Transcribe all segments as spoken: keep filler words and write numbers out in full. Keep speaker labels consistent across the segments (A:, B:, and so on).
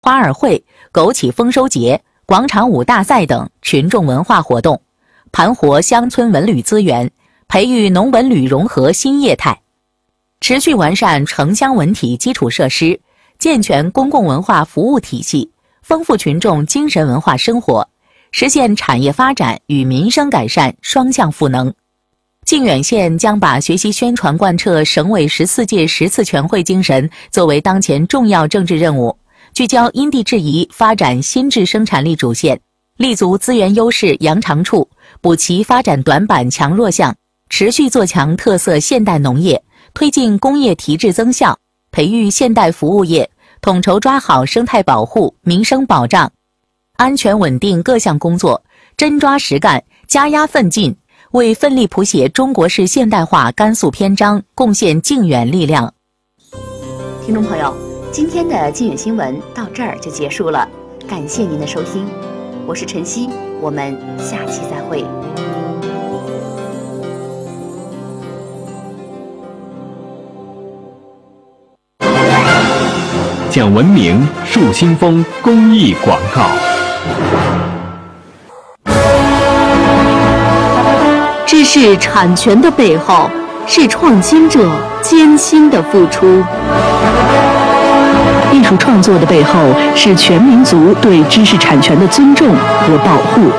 A: 发二会、枸杞丰收节、广场舞大赛等群众文化活动，盘活乡村文旅资源，培育农文旅融合新业态，持续完善城乡文体基础设施，健全公共文化服务体系，丰富群众精神文化生活，实现产业发展与民生改善双向赋能。靖远县将把学习宣传贯彻省委十四届十次全会精神作为当前重要政治任务，聚焦因地制宜发展新质生产力主线，立足资源优势扬长处，补齐发展短板强弱项，持续做强特色现代农业，推进工业提质增效，培育现代服务业，统筹抓好生态保护、民生保障、安全稳定各项工作，真抓实干，加压奋进，为奋力谱写中国式现代化甘肃篇章贡献靖远力量。
B: 听众朋友，今天的靖远新闻到这儿就结束了，感谢您的收听，我是晨曦，我们下期再会。
C: 讲文明树新风公益广告。
D: 知识产权的背后，是创新者艰辛的付出。艺术创作的背后，是全民族对知识产权的尊重和保护。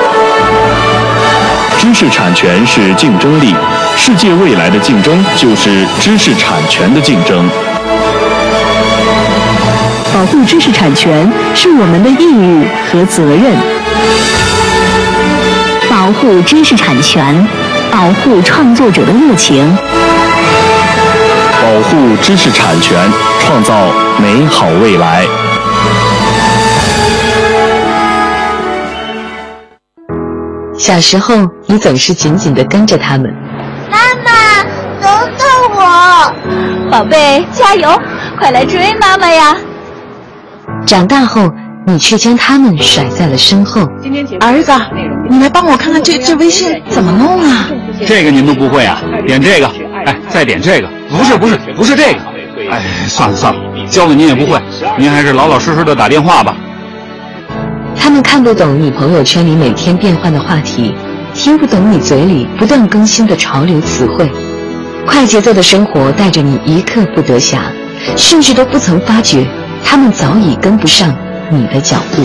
C: 知识产权是竞争力，世界未来的竞争就是知识产权的竞争。
D: 保护知识产权是我们的义务和责任。保护知识产权，保护创作者的热情。
C: 保护知识产权，创造美好未来。
E: 小时候，你总是紧紧地跟着他们。
F: 妈妈，等等我！
G: 宝贝，加油，快来追妈妈呀！
E: 长大后，你却将他们甩在了身后。
H: 儿子，你来帮我看看这这微信怎么弄啊？
I: 这个您都不会啊？点这个，哎，再点这个，不是不是不是这个，哎，算了算了，教了您也不会，您还是老老实实的打电话吧。
E: 他们看不懂你朋友圈里每天变换的话题，听不懂你嘴里不断更新的潮流词汇。快节奏的生活带着你一刻不得暇，甚至都不曾发觉他们早已跟不上你的脚步。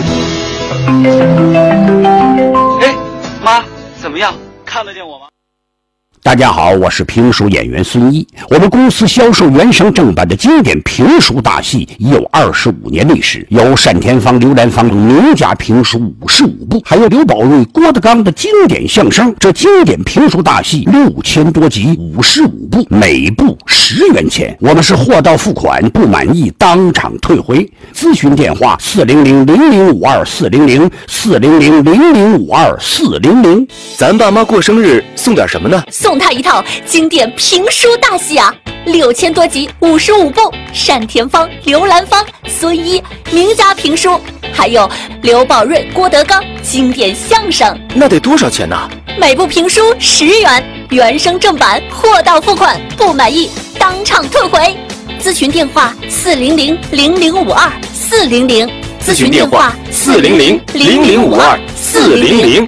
J: 哎，妈，怎么样？看得见我吗？
K: 大家好，我是评书演员孙一。我们公司销售原声正版的经典评书大戏已有二十五年历史，有单田芳、刘兰芳名家评书五十五部，还有刘宝瑞、郭德纲的经典相声。这经典评书大戏六千多集，五十五部，每部十元钱。我们是货到付款，不满意当场退回。咨询电话：四零零零零五二四零零四零零零零五二四零零。
L: 咱爸妈过生日送点什么呢？
G: 送他一套经典评书大戏啊，六千多集，五十五部，单田芳、刘兰芳、孙一名家评书，还有刘宝瑞、郭德纲经典相声。
L: 那得多少钱呢？
G: 每部评书十元，原声正版，货到付款，不满意当场退回。咨询电话：四零零零零五二四零零。咨询电话：
L: 四零零零零五二四零零。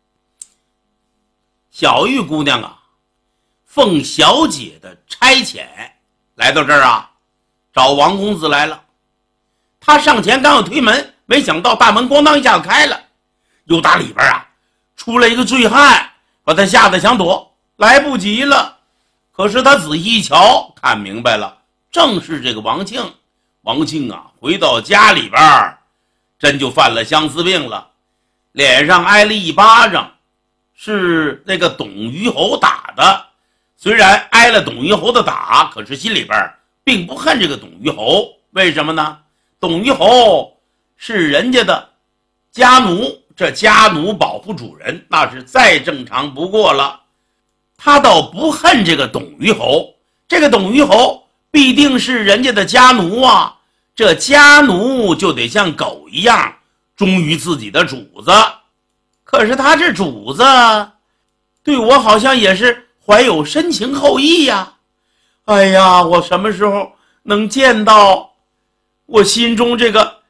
M: 小玉姑娘啊，奉小姐的差遣来到这儿啊，找王公子来了。他上前刚要推门，没想到大门咣当一下开了，又打里边啊出来一个醉汉，把他吓得想躲，来不及了。可是他仔细一瞧，看明白了，正是这个王庆。王庆啊，回到家里边真就犯了相思病了，脸上挨了一巴掌，是那个董虞侯打的。虽然挨了董虞侯的打，可是心里边并不恨这个董虞侯。为什么呢？董虞侯是人家的家奴，这家奴保护主人，那是再正常不过了。他倒不恨这个董虞侯，这个董虞侯必定是人家的家奴啊，这家奴就得像狗一样忠于自己的主子。可是他这主子对我好像也是怀有深情厚谊呀。哎呀，我什么时候能见到我心中这个